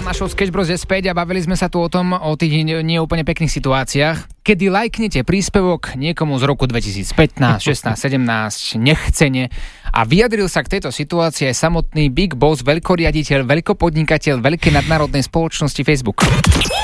Ranná show Sketch Bros je späť a bavili sme sa tu o tom, o tých neúplne pekných situáciách, kedy lajknete príspevok niekomu z roku 2015, 16, 17 nechcene a vyjadril sa k tejto situácii aj samotný Big Boss, veľkoriaditeľ, veľkopodnikateľ veľkej nadnárodnej spoločnosti Facebook.